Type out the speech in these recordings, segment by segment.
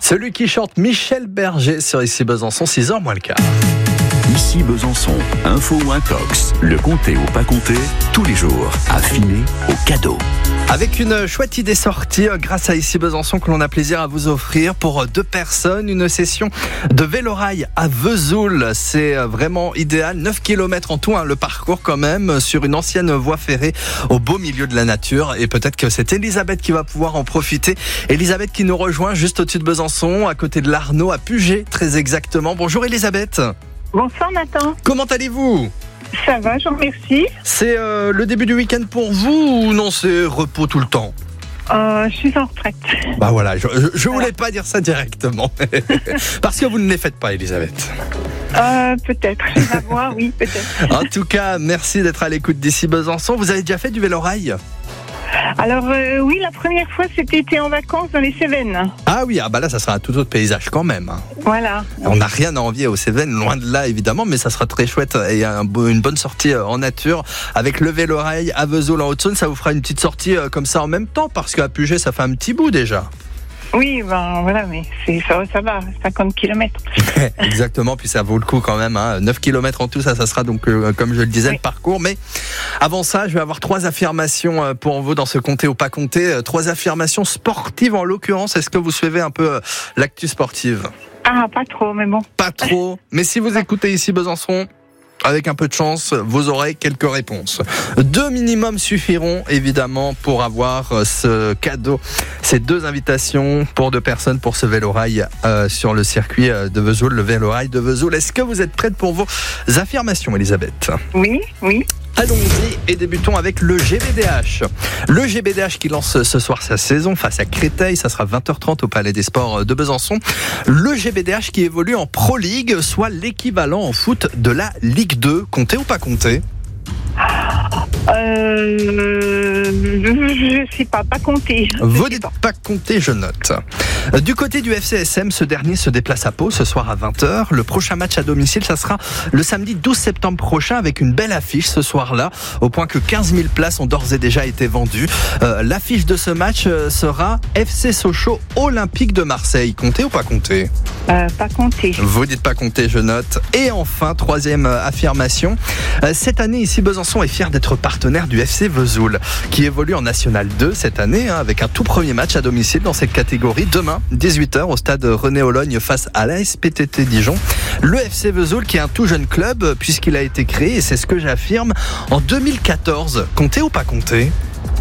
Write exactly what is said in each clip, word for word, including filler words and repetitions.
Celui qui chante Michel Berger sur Ici Besançon, six heures moins le quart. Ici Besançon, info ou intox, le compter ou pas compter, tous les jours, affiné au cadeau. Avec une chouette idée sortie grâce à Ici Besançon que l'on a plaisir à vous offrir pour deux personnes, une session de vélo-rail à Vesoul. C'est vraiment idéal, neuf kilomètres en tout, hein, le parcours quand même, sur une ancienne voie ferrée au beau milieu de la nature. Et peut-être que c'est Elisabeth qui va pouvoir en profiter. Elisabeth qui nous rejoint juste au-dessus de Besançon, à côté de l'Arnaud, à Puget très exactement. Bonjour Elisabeth. Bonsoir Nathan. Comment allez-vous ? Ça va, je vous remercie. C'est euh, le début du week-end pour vous ou non, c'est repos tout le temps ? Euh, je suis en retraite. Bah voilà, je, je, je voulais pas dire ça directement. Parce que vous ne les faites pas, Elisabeth. Euh, peut-être, je vais voir, oui, peut-être. En tout cas, merci d'être à l'écoute d'Ici Besançon. Vous avez déjà fait du vélo-rail ? Alors euh, oui, la première fois c'était été en vacances dans les Cévennes. Ah oui, ah bah là ça sera un tout autre paysage quand même. Voilà. On n'a rien à envier aux Cévennes, loin de là évidemment, mais ça sera très chouette et un beau, une bonne sortie en nature avec le vélo-rail à Vesoul en Haute-Saône. Ça vous fera une petite sortie comme ça en même temps parce qu'à Puget ça fait un petit bout déjà. Oui, ben voilà, mais c'est, ça, ça va, cinquante kilomètres. Exactement, puis ça vaut le coup quand même, hein. neuf kilomètres en tout, ça, ça sera donc, euh, comme je le disais, oui. Le parcours. Mais avant ça, je vais avoir trois affirmations pour vous dans ce compter ou pas compter. Trois affirmations sportives en l'occurrence. Est-ce que vous suivez un peu l'actu sportive ? Ah, pas trop, mais bon. Pas trop, mais si vous écoutez Ici Besançon, avec un peu de chance, vous aurez quelques réponses. Deux minimum suffiront, évidemment, pour avoir ce cadeau. Ces deux invitations pour deux personnes pour ce vélo-rail euh, sur le circuit de Vesoul, le vélo-rail de Vesoul. Est-ce que vous êtes prête pour vos affirmations, Elisabeth ? Oui, oui. Allons-y et débutons avec le G B D H. Le G B D H qui lance ce soir sa saison face à Créteil, ça sera vingt heures trente au Palais des Sports de Besançon. Le G B D H qui évolue en Pro League, soit l'équivalent en foot de la Ligue deux. Comptez ou pas comptez ? Euh, je sais pas, pas compter. Vous dites pas. pas compter, je note. Du côté du F C S M, ce dernier se déplace à Pau ce soir à vingt heures. Le prochain match à domicile, ça sera le samedi douze septembre prochain avec une belle affiche ce soir-là, au point que quinze mille places ont d'ores et déjà été vendues. Euh, l'affiche de ce match sera F C Sochaux Olympique de Marseille. Comptez ou pas compter ? euh, Pas compter. Vous dites pas compter, je note. Et enfin, troisième affirmation. Cette année, Ici Besançon est fier d'être partenaire du F C Vesoul, qui évolue en National deux cette année, hein, avec un tout premier match à domicile dans cette catégorie. Demain, dix-huit heures, au stade René-Aulogne face à l'A S P T T Dijon. Le F C Vesoul, qui est un tout jeune club, puisqu'il a été créé, et c'est ce que j'affirme, en deux mille quatorze. Comptez ou pas compter ?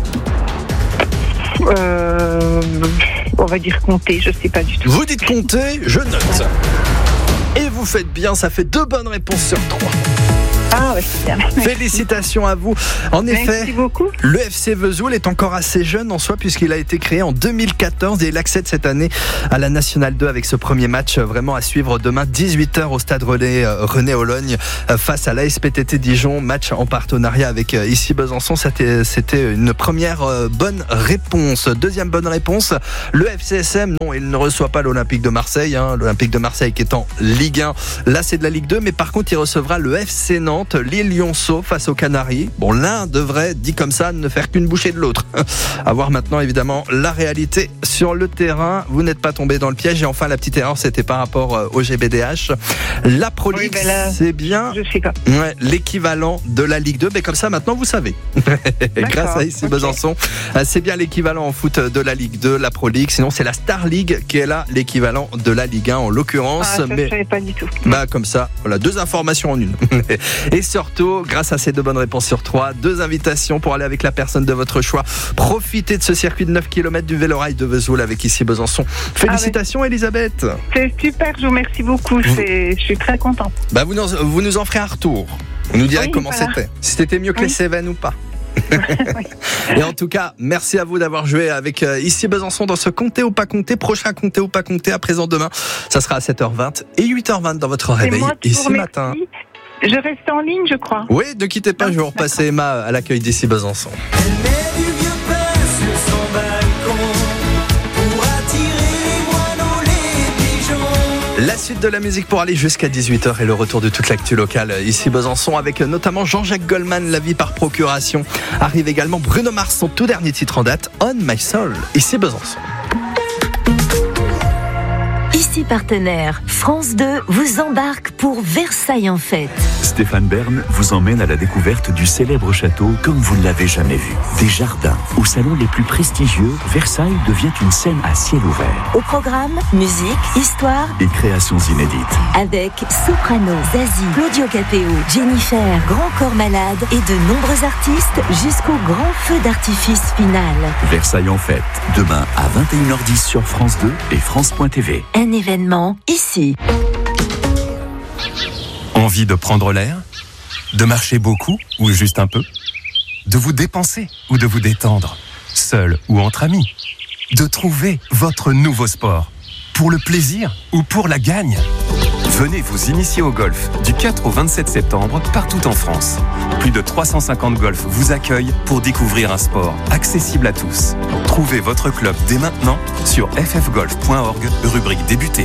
Euh, on va dire compter, je sais pas du tout. Vous dites compter, je note. Et vous faites bien, ça fait deux bonnes réponses sur trois. Ah ouais, c'est bien. Félicitations à vous. En Merci effet, beaucoup. Le F C Vesoul est encore assez jeune en soi puisqu'il a été créé en deux mille quatorze et il accède cette année à la Nationale deux avec ce premier match vraiment à suivre demain dix-huit heures au stade René, René-Aulogne face à l'A S P T T Dijon. Match en partenariat avec Ici Besançon. C'était, c'était une première bonne réponse. Deuxième bonne réponse, le F C S M, non, il ne reçoit pas l'Olympique de Marseille. Hein, L'Olympique de Marseille qui est en Ligue un. Là, c'est de la Ligue deux, mais par contre, il recevra le F C Nantes. Lille-Lyonceau face aux Canaries. Bon, l'un devrait, dit comme ça, ne faire qu'une bouchée de l'autre. À voir maintenant, évidemment, la réalité sur le terrain. Vous n'êtes pas tombé dans le piège. Et enfin, la petite erreur, c'était par rapport au G B D H. La Pro League, oui, là, c'est bien je sais pas. Ouais, l'équivalent de la Ligue deux. Mais comme ça, maintenant, vous savez. Grâce à Ici okay. Besançon, c'est bien l'équivalent en foot de la Ligue deux, la Pro League. Sinon, c'est la Star League qui est là, l'équivalent de la Ligue un en l'occurrence. Ah, ça, mais je savais pas du tout. Bah, comme ça, voilà, deux informations en une. Et surtout, grâce à ces deux bonnes réponses sur trois, deux invitations pour aller avec la personne de votre choix. Profitez de ce circuit de neuf kilomètres du vélo-rail de Vesoul avec Ici Besançon. Félicitations, ah ouais. Elisabeth. C'est super, je vous remercie beaucoup. Vous... C'est... Je suis très contente. Bah, vous, nous, vous nous en ferez un retour. Vous nous direz oui, comment voilà. c'était. Si c'était mieux que oui. les Cévennes ou pas. Oui. Et en tout cas, merci à vous d'avoir joué avec euh, Ici Besançon dans ce compter ou pas compter. Prochain compter ou pas compter à présent demain. Ça sera à sept heures vingt et huit heures vingt dans votre réveil ici matin. Je reste en ligne, je crois. Oui, ne quittez pas, ah, je vais repasser Emma à l'accueil d'Ici Besançon. La suite de la musique pour aller jusqu'à dix-huit heures et le retour de toute l'actu locale ici Besançon avec notamment Jean-Jacques Goldman, La vie par procuration. Arrive également Bruno Mars, son tout dernier titre en date, On My Soul, ici Besançon. Ici partenaire, France deux vous embarque pour Versailles en fête. Stéphane Bern vous emmène à la découverte du célèbre château comme vous ne l'avez jamais vu. Des jardins, au salon les plus prestigieux, Versailles devient une scène à ciel ouvert. Au programme, musique, histoire et créations inédites. Avec Soprano, Zazie, Claudio Capéo, Jennifer, Grand Corps Malade et de nombreux artistes jusqu'au grand feu d'artifice final. Versailles en fête, demain à vingt et une heures dix sur France deux et France point T V. Un événement ici. Envie de prendre l'air ? De marcher beaucoup ou juste un peu ? De vous dépenser ou de vous détendre ? Seul ou entre amis ? De trouver votre nouveau sport ? Pour le plaisir ou pour la gagne ? Venez vous initier au golf du quatre au vingt-sept septembre partout en France. Plus de trois cent cinquante golfs vous accueillent pour découvrir un sport accessible à tous. Trouvez votre club dès maintenant sur f f golf point org, rubrique débuter.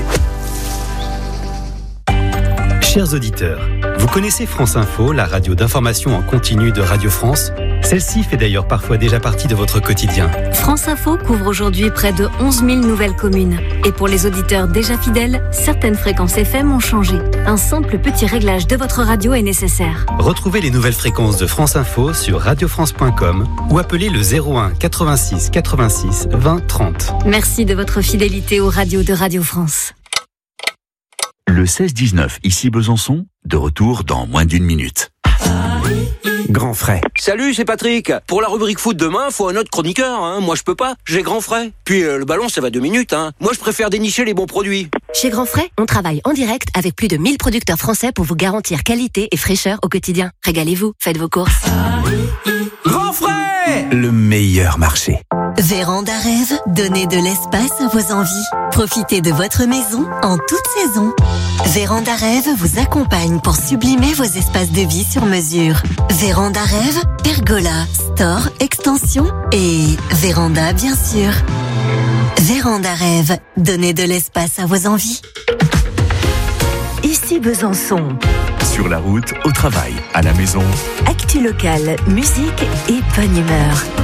Chers auditeurs, vous connaissez France Info, la radio d'information en continu de Radio France ? Celle-ci fait d'ailleurs parfois déjà partie de votre quotidien. France Info couvre aujourd'hui près de onze mille nouvelles communes. Et pour les auditeurs déjà fidèles, certaines fréquences F M ont changé. Un simple petit réglage de votre radio est nécessaire. Retrouvez les nouvelles fréquences de France Info sur radio france point com ou appelez le zéro un quatre-vingt-six quatre-vingt-six vingt trente. Merci de votre fidélité aux radios de Radio France. Le seize dix-neuf, ici Besançon, de retour dans moins d'une minute. Grand frais. Salut, c'est Patrick. Pour la rubrique foot demain, faut un autre chroniqueur. Hein. Moi, je peux pas. J'ai Grand frais. Puis euh, le ballon, ça va deux minutes. Hein. Moi, je préfère dénicher les bons produits. Chez Grand frais, on travaille en direct avec plus de mille producteurs français pour vous garantir qualité et fraîcheur au quotidien. Régalez-vous, faites vos courses. Grand frais, le meilleur marché. Véranda Rêve, donnez de l'espace à vos envies. Profitez de votre maison en toute saison. Véranda Rêve vous accompagne pour sublimer vos espaces de vie sur mesure. Véranda Rêve, pergola, store, extension et véranda bien sûr. Véranda Rêve, donnez de l'espace à vos envies. Ici Besançon. Sur la route, au travail, à la maison. Actu locale, musique et bonne humeur.